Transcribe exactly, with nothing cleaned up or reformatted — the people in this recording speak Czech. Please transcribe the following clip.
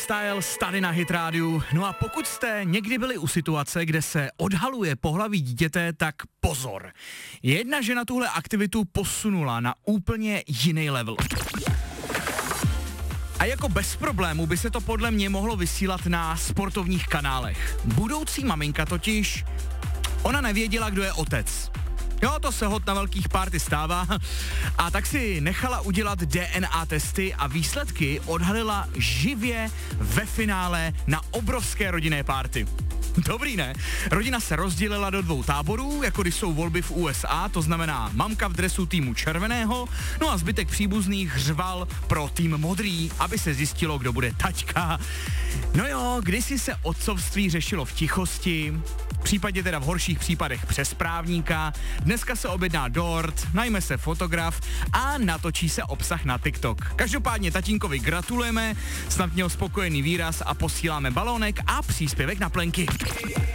Styles tady na Hit rádiu. No a pokud jste někdy byli u situace, kde se odhaluje pohlaví dítěte, tak pozor. Jedna žena tuhle aktivitu posunula na úplně jiný level. A jako bez problému by se to podle mě mohlo vysílat na sportovních kanálech. Budoucí maminka totiž, ona nevěděla, kdo je otec. Jo, to se hod na velkých party stává. A tak si nechala udělat D N A testy a výsledky odhalila živě ve finále na obrovské rodinné party. Dobrý, ne? Rodina se rozdělila do dvou táborů, jako když jsou volby v U S A, to znamená mamka v dresu týmu červeného, no a zbytek příbuzných řval pro tým modrý, aby se zjistilo, kdo bude taťka. No jo, kdysi se otcovství řešilo v tichosti, v případě teda v horších případech přes právníka, dneska se objedná dort, najme se fotograf a natočí se obsah na TikTok. Každopádně tatínkovi gratulujeme, snad měl spokojený výraz a posíláme balónek a příspěvek na plenky.